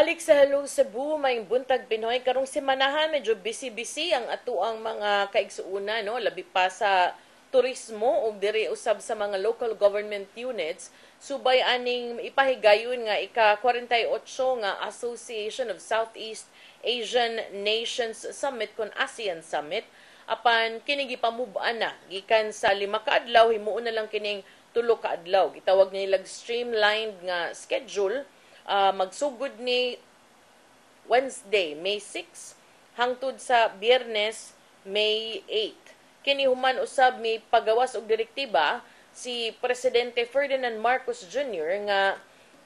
Balik sa Hello Cebu, may buntag Pinoy. Karong semanahan, medyo busy-busy ang atuang mga kaigsuuna, no? Labi pa sa turismo o diri usab sa mga local government units. Subay aning ipahigayon nga ika-48 nga Association of Southeast Asian Nations Summit kon ASEAN Summit. Apan kini gipamubaan na gikan sa 5 ka adlaw, himuon na lang kining 3 ka adlaw. Gitawag nilang streamlined nga schedule. Magsugod ni Wednesday, May 6, hangtod sa Biyernes, May 8. Kini human usab may pagawas og direktiba si Presidente Ferdinand Marcos Jr. nga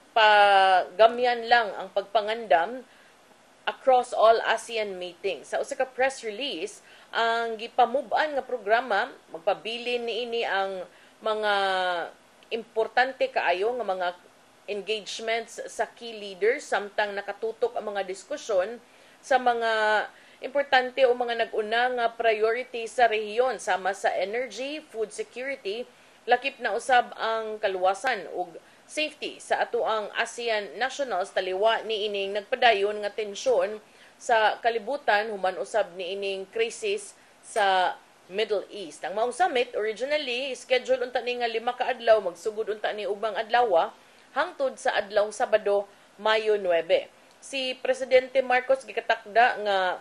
pagamyan lang ang pagpangandam across all ASEAN meetings. Sa usa ka press release, ang gipamubaan nga programa, magpabilin niini ang mga importante kaayo nga mga engagements sa key leaders samtang nakatutok ang mga diskusyon sa mga importante o mga nag-una nga priority sa rehiyon sama sa energy, food security, lakip na usab ang kaluwasan ug safety sa atoang ASEAN nationals taliwa ni ining nagpadayon nga tensyon sa kalibutan human usab ni ining krisis sa Middle East. Ang maong summit originally scheduled unta ni nga 5 ka adlaw, magsugod unta ni ubang adlaw hangtod sa adlawng Sabado, Mayo 9. Si Presidente Marcos gikatakda nga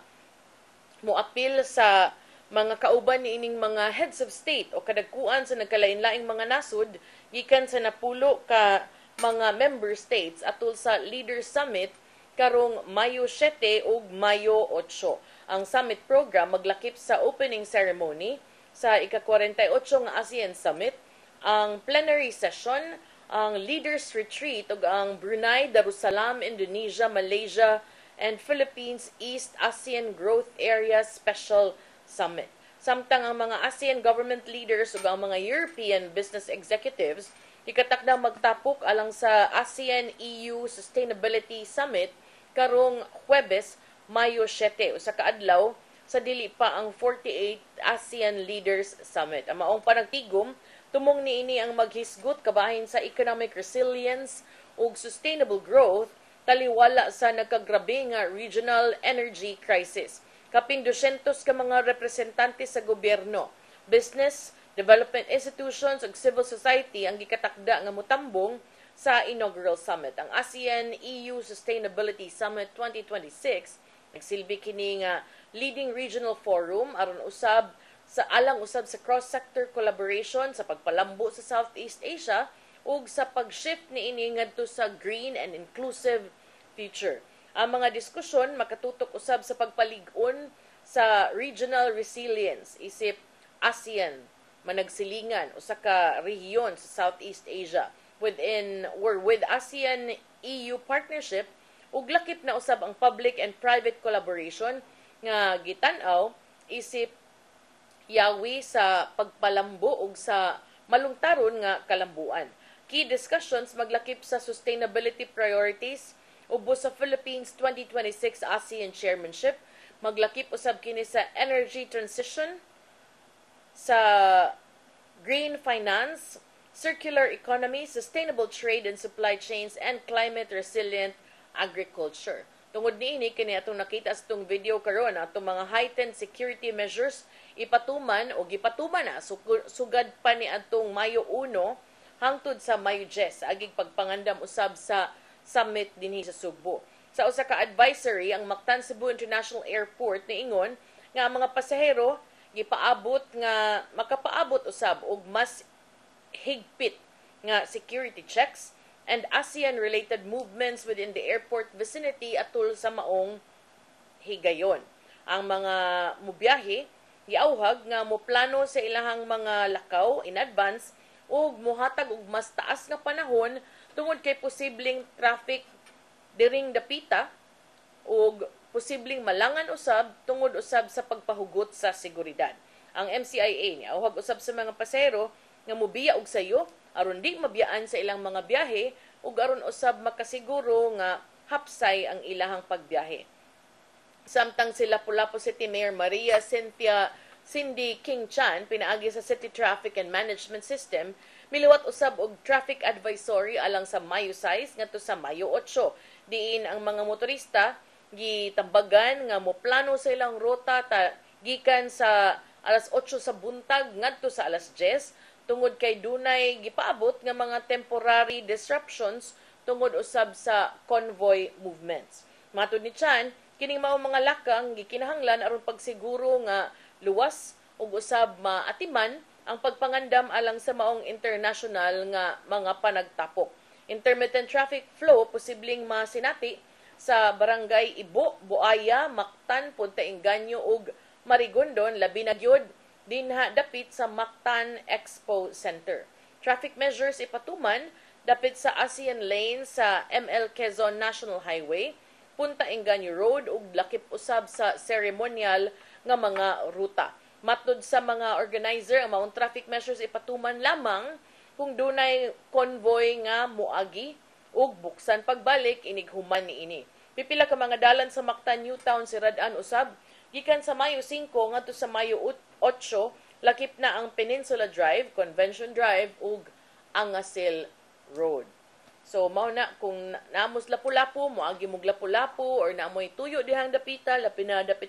moapil sa mga kauban ni ining mga heads of state o kadagkuan sa nagkalain-laing mga nasod gikan sa napulo ka mga member states atul sa Leaders Summit karong Mayo 7 ug Mayo 8. Ang summit program maglakip sa opening ceremony sa ika-48 nga ASEAN Summit, ang plenary session, ang Leaders Retreat ug ang Brunei, Darussalam, Indonesia, Malaysia, and Philippines East ASEAN Growth Area Special Summit. Samtang ang mga ASEAN government leaders ug ang mga European business executives ikatakdang magtapok alang sa ASEAN-EU Sustainability Summit karong Huwebes, Mayo 7, usa ka adlaw sa dili pa ang 48th ASEAN Leaders Summit. Ang maong panagtigom tumong niini ang maghisgot kabahin sa economic resilience ug sustainable growth taliwala sa nagkagrabe nga regional energy crisis. Kaping 200 ka mga representante sa gobyerno, business, development institutions ug civil society ang gikatakda nga motambong sa inaugural summit. Ang ASEAN-EU Sustainability Summit 2026 nagsilbi kini nga leading regional forum aron usab sa alang usab sa cross-sector collaboration sa pagpalambo sa Southeast Asia ug sa pag-shift niini ngadto sa green and inclusive future. Ang mga diskusyon makatutok usab sa pagpalig-on sa regional resilience isip ASEAN managsilingan usa ka rehiyon sa Southeast Asia with ASEAN EU partnership ug lakip na usab ang public and private collaboration nga gitan-aw isip yawi sa pagpalambo ug sa malungtaron nga kalambuan. Key discussions maglakip sa sustainability priorities ubos sa Philippines 2026 ASEAN Chairmanship, maglakip usab kini sa energy transition, sa green finance, circular economy, sustainable trade and supply chains, and climate resilient agriculture. Tungod niini kini atong nakita sa itong video karon atong mga heightened security measures ipatuman o gipatuman na sugad pa ni atong Mayo 1 hangtod sa Mayo 10 agig pagpangandam usab sa summit dinhi sa Subo. Sa usa ka advisory ang Mactan Cebu International Airport niingon nga ang mga pasahero gipaabot nga makapaabot usab og mas higpit nga security checks and ASEAN-related movements within the airport vicinity atul sa maong higayon. Ang mga mubiyahe giauhag nga moplano sa ilahang mga lakaw in advance ug mohatag og mas taas nga panahon tungod kay posibleng traffic diring dapita ug posibleng malangan usab tungod usab sa pagpahugot sa seguridad. Ang MCIA niauhag usab sa mga pasahero nga mobiya og sayo aron di mabiyaan sa ilang mga biyahe ug aron usab makasiguro nga hapsay ang ilahang pagbiyahe. Samtang si Lapu-Lapu City Mayor Maria Cindy King Chan pinaagi sa City Traffic and Management System Miliwat usab og traffic advisory alang sa Mayo 6 ngadto sa Mayo 8. Diin ang mga motorista gitambagan nga moplano sa ilang ruta gikan sa alas 8 sa buntag ngadto sa alas 10 tungod kay dunay gipaabot nga mga temporary disruptions tungod usab sa convoy movements. Matud ni Chan, kining mao mga lakang gikinahanglan aron pagsiguro nga luwas ug usab maatiman ang pagpangandam alang sa maong international nga mga panagtapok. Intermittent traffic flow posibleng masinati sa barangay Ibo, Buaya, Mactan, Punta Inganyo ug Marigondon labi na gyud dinha dapit sa Mactan Expo Center. Traffic measures ipatuman dapit sa ASEAN Lane sa ML Quezon National Highway, Punta Inganyo Road ug lakip usab sa ceremonial nga mga ruta. Matod sa mga organizer, ang maong traffic measures ipatuman lamang kung dunay convoy nga moagi ug buksan pagbalik inig human niini. Pipila ka mga dalan sa Mactan Newtown sirad-an usab gikan sa Mayo 5 ngadto sa Mayo 8 lakip na ang Peninsula Drive, Convention Drive ug Angasil Road. So mao na kung naamos lapu-lapu moagi mog lapu-lapu or naamoy tuyo dihang dapita lapi na dapit